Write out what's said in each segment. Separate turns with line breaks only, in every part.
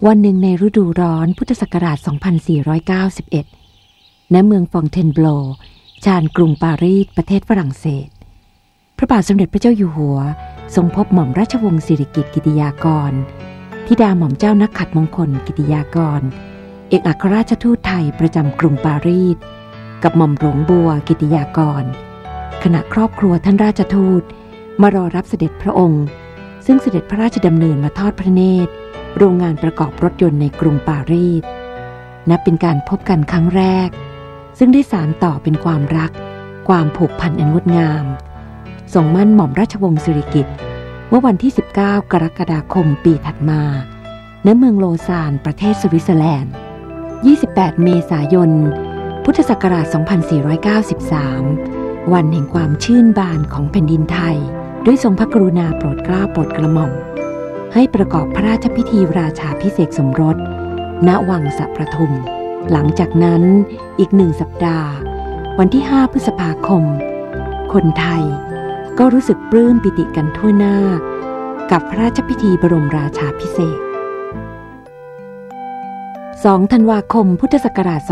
วันหนึ่งในฤดูร้อนพุทธศักราช 2491 ณ เมืองฟองเทนโบลชานกรุงปารีสประเทศฝรั่งเศสพระบาทสมเด็จพระเจ้าอยู่หัวทรงพบหม่อมราชวงศ์สิริกิติ์กิติยากรธิดาหม่อมเจ้านักขัตมงคลกิติยากรเอกอัครราชทูตไทยประจำกรุงปารีสกับหม่อมหลวงบัวกิติยากรขณะครอบครัวท่านราชทูตมารอรับเสด็จพระองค์ซึ่งเสด็จพระราชดำเนินมาทอดพระเนตรโรงงานประกอบรถยนต์ในกรุงปารีสนับเป็นการพบกันครั้งแรกซึ่งได้สานต่อเป็นความรักความผูกพันอันงดงามทรงมั่นหม่อมราชวงศ์สิริกิติ์เมื่อวันที่ 19 กรกฎาคมปีถัดมาณ เมืองโลซานประเทศสวิตเซอร์แลนด์ 28 เมษายน พุทธศักราช 2493 วันแห่งความชื่นบานของแผ่นดินไทยด้วยทรงพระกรุณาโปรดเกล้าโปรดกระหม่อมให้ประกอบพระราชพิธีราชาภิเษกสมรสณ วังสะประทุมหลังจากนั้นอีก1 สัปดาห์วันที่ 5 พฤษภาคมคนไทยก็รู้สึกปลื้มปิติกันทั่วหน้ากับพระราชพิธีบรมราชาภิเษก 2 ธันวาคม พุทธศักราช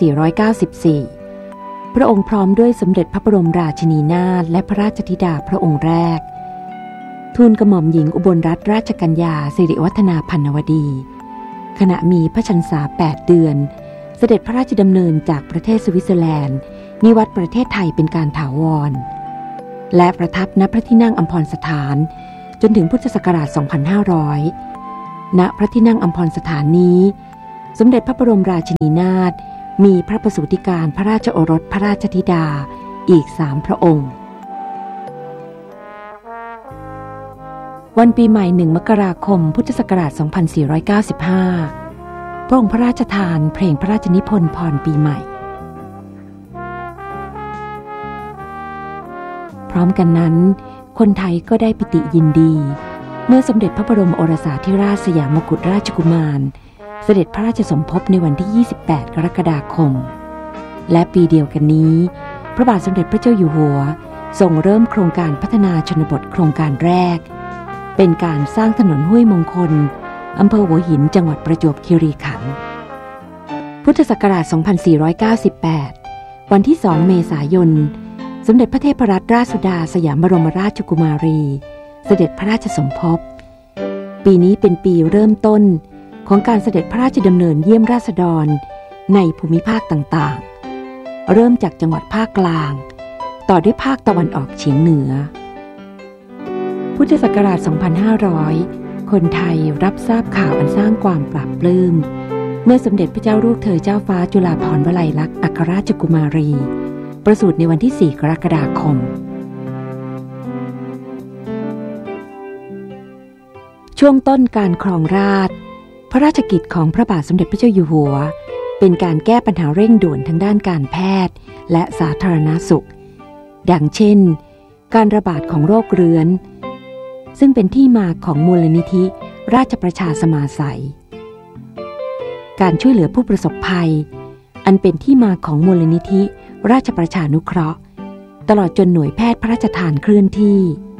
2494 พระองค์พร้อมด้วยสมเด็จพระบรมราชินีนาถและพระราชธิดาพระองค์แรกทูลกระหม่อมหญิงอุบลรัตนราชกัญญาสิริวัฒนาพันนวดีขณะมีพระชรรษา 8 เดือนเสด็จพระราชดำเนินจากประเทศสวิตเซอร์แลนด์นิวัตประเทศไทยเป็นการถาวรและประทับณพระที่นั่งอัมพรสถานจนถึงพุทธศักราช 2500 ณ พระที่นั่งอัมพรสถานนี้สมเด็จพระบรมราชินีนาถมีพระประสูติการพระราชโอรสพระราชธิดาอีก 3 พระองค์วันปีใหม่ 1 มกราคม พุทธศักราช 2495 พระองค์พระราชทานเพลงพระราชนิพนธ์พรปีใหม่พร้อมกันนั้นคนไทยก็ได้ปิติยินดีเมื่อสมเด็จพระบรมโอรสาธิราชสยามกุฎราชกุมารเสด็จพระราชสมภพในวันที่ 28 กรกฎาคมและปีเดียวกันนี้พระบาทสมเด็จพระเจ้าอยู่หัวทรงเริ่มโครงการพัฒนาชนบทโครงการแรกเป็นการสร้างถนนห้วยมงคลอำเภอหัวหินจังหวัดประจวบคีรีขันธ์พุทธศักราช 2498 วันที่ 2 เมษายนสมเด็จพระเทพรัตนราชสุดาสยามบรมราชกุมารีเสด็จพระราชสมภพปีนี้เป็นปีเริ่มต้นของการเสด็จพระราชดำเนินเยี่ยมราษฎรในภูมิภาคต่างๆเริ่มจากจังหวัดภาคกลางต่อด้วยภาคตะวันออกเฉียงเหนือพุทธศักราช 2500 คนไทยรับทราบข่าวอันสร้างความปลาบปลื้มเมื่อสมเด็จพระเจ้าลูกเธอเจ้าฟ้าจุฬาภรณ์วลัยลักษณ์อัครราชกุมารีประสูติในวันที่ 4 กรกฎาคมช่วงต้นการครองราชย์พระราชกิจของพระบาทสมเด็จพระเจ้าอยู่หัวเป็นการแก้ปัญหาเร่งด่วนทางด้านการแพทย์และสาธารณสุขดังเช่นการระบาดของโรคเรื้อนซึ่งเป็นที่มาของมูลนิธิราชประชาสมาสัยการช่วยเหลือผู้ประสบภัยอันเป็นที่มาของมูลนิธิราชประชานุเคราะห์ตลอดจนหน่วยแพทย์พระราชทานเคลื่อนที่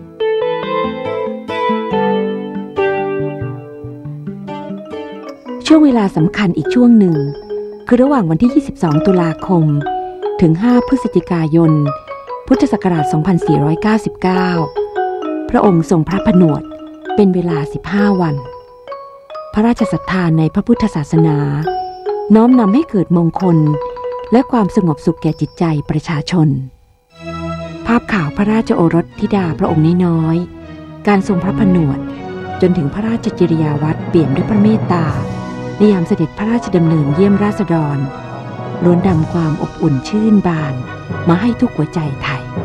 ช่วงเวลาสำคัญอีกช่วงหนึ่งคือระหว่างวันที่ 22 ตุลาคมถึง 5 พฤศจิกายน พุทธศักราช 2499 พระองค์ทรงพระผนวดเป็นเวลา 15 วันพระราชศรัทธาในพระพุทธศาสนาน้อมนำให้เกิดมงคลและความสงบสุขแก่จิตใจประชาชนภาพข่าวพระราชโอรสธิดาพระองค์น้อยๆการทรงพระผนวดจนถึงพระราชจริยาวัตรเปี่ยมด้วยพระเมตตาในยามเสด็จพระราชดำเนินเยี่ยมราษฎรล้วนนำความอบอุ่นชื่นบานมาให้ทุกหัวใจไทย